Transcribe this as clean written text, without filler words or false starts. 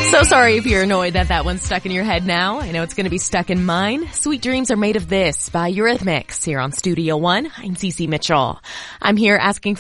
So sorry if you're annoyed that that one's stuck in your head now. I know it's going to be stuck in mine. Sweet Dreams Are Made of This by Eurythmics here on Studio One. I'm Cece Mitchell. I'm here asking